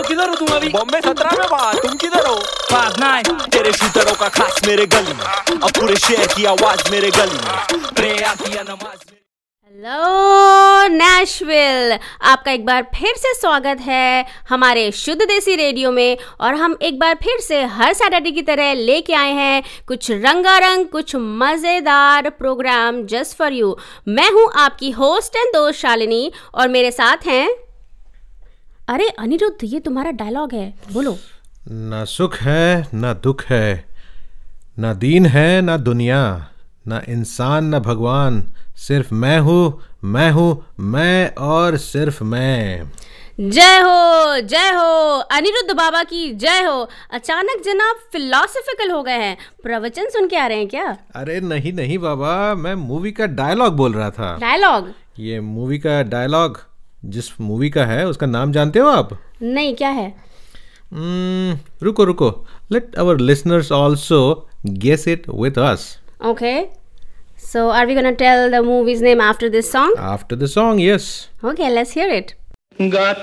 किधर हो तुम अभी? बॉम्बे 17 में बात, तुम किधर हो? बात ना है। तेरे शूटरों का खास मेरे गली में, अब पूरे शहर की आवाज मेरे गली में, प्रेयर किया नमाज। हेलो नेशविल, आपका एक बार फिर से स्वागत है हमारे शुद्ध देसी रेडियो में। और हम एक बार फिर से हर सैटरडे की तरह लेके आए हैं कुछ रंगारंग, कुछ मज़ेदार प्रोग्राम जस्ट फॉर यू। मैं हूँ आपकी होस्ट एंड दोस्त शालिनी और मेरे साथ हैं, अरे अनिरुद्ध, ये तुम्हारा डायलॉग है, बोलो। ना सुख है ना दुख है, ना दीन है ना दुनिया, ना इंसान ना भगवान, सिर्फ मैं हूँ मैं और सिर्फ मैं। जय हो अनिरुद्ध बाबा की जय हो। अचानक जनाब फिलोसफिकल हो गए हैं, प्रवचन सुन के आ रहे हैं क्या? अरे नहीं बाबा, मैं मूवी का डायलॉग बोल रहा था। डायलॉग? ये मूवी का डायलॉग जिस मूवी का है उसका नाम जानते हो आप? नहीं, क्या है? रुको, late our listeners also guess it with us. Okay. So are we gonna tell the movie's name after this song? After the song, yes. Okay, let's hear it. गात